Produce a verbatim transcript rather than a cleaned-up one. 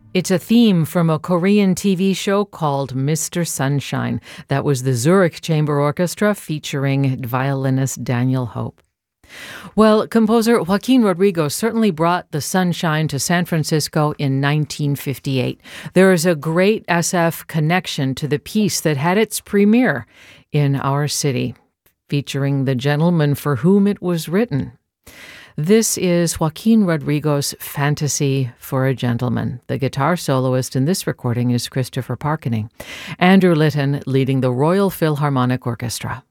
It's a theme from a Korean T V show called Mister Sunshine. That was the Zurich Chamber Orchestra featuring violinist Daniel Hope. Well, composer Joaquin Rodrigo certainly brought the sunshine to San Francisco in nineteen fifty-eight. There is a great S F connection to the piece that had its premiere in our city, featuring the gentleman for whom it was written. This is Joaquin Rodrigo's Fantasy for a Gentleman. The guitar soloist in this recording is Christopher Parkening. Andrew Litton leading the Royal Philharmonic Orchestra.